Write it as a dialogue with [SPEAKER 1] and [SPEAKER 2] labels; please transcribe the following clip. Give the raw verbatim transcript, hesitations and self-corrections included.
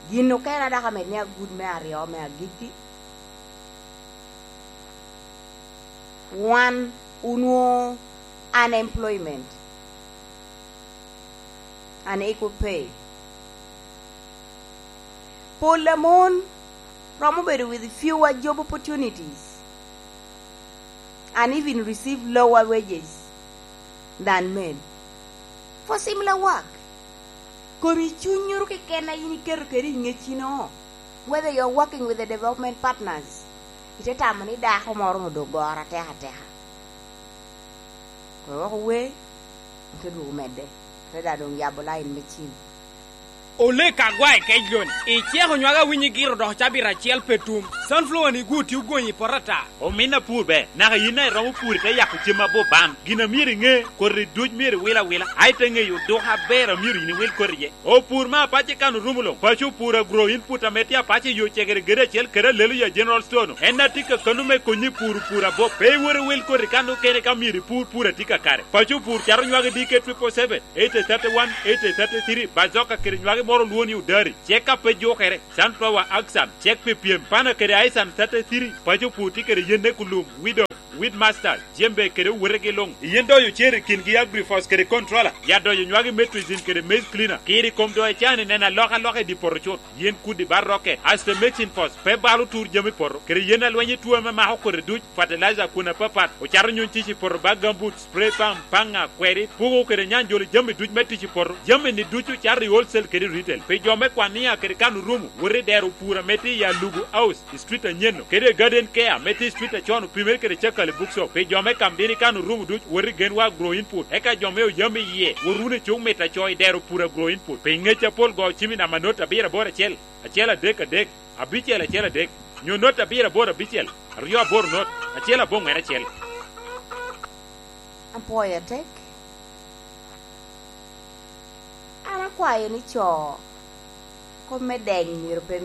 [SPEAKER 1] gino kera da kame ne good me ario me agiki one uno unemployment unequal pay Polemon promoted with fewer job opportunities and even receive lower wages than men for similar work. Komi chunyuru ke kena yini keru keri ngechino. Whether you're working with the development partners, iteta mani da homoro mo dogora teha teha. Ko wako we nkedu umede. Feda dong yabola in machine.
[SPEAKER 2] Ole kagwai kejon e chego nywaga winyi giro do chabira chiel petum sunflower ni guti ugonyi porata
[SPEAKER 3] o mina purbe na ga yina ro pur te yak chima bo bam gina miri nge ko riduj miri wila wila ai te nge yu do ha bera miri ni wil korje o pur ma pa che kanu rumulo pa chu pura grow input ametia pa che yu chegere gere chel kere lelu ya general store enna tika kanu me ko ni pur pura bo pe wore wil ko rikanu kene ka miri pur pura tika kare pa chu pur charo nywaga dike triple seven eight thirty-one eight thirty-three bazoka kere nywaga moro luoni udari cheka pe jokere sunflower aksam chek pe piem pana kere aisan thirty-three pajo puti kere yende kulum widow with master jembe kere werege long yendo yo chere kin gi agri force kere controller ya do yo nywagi metrizin kere maize cleaner kiri kom do chane nena loka loka di porchot yen kudi baroke as the machine force pe balu tour jemi por kere yena lwenye tuwa ma ma ko reduj fertilizer kuna papat o char nyon ci ci por bagambut spray pam panga kweri pugo kere nyanjoli jemi duj metti ci por jemi ni duju char wholesale kere retail pe jome kwania kere kanu rumu wore deru pura meti ya lugu house street nyeno kere garden care meti street chonu primer kere cheka le bookshop pe jome kambini kanu rumu duj wori gen wa grow input eka jome o yame ye worune chung meta choy deru pura grow input pe ngecha pol go chimi na manota bira bora chel achela dek dek abichela achela dek nyo nota bira bora bichel ryo bor not achela bong era chel
[SPEAKER 1] Ampoya tek ana kwayo ni cho ko medeng ni rupe